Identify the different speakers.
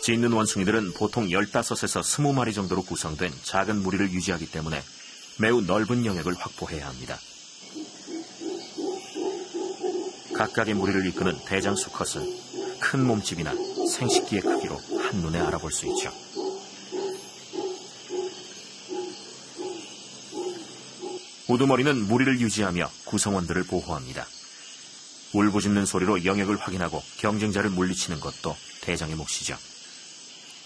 Speaker 1: 짖는 원숭이들은 보통 15에서 20마리 정도로 구성된 작은 무리를 유지하기 때문에 매우 넓은 영역을 확보해야 합니다. 각각의 무리를 이끄는 대장 수컷은 큰 몸집이나 생식기의 크기로 한눈에 알아볼 수 있죠. 우두머리는 무리를 유지하며 구성원들을 보호합니다. 울부짖는 소리로 영역을 확인하고 경쟁자를 물리치는 것도 대장의 몫이죠.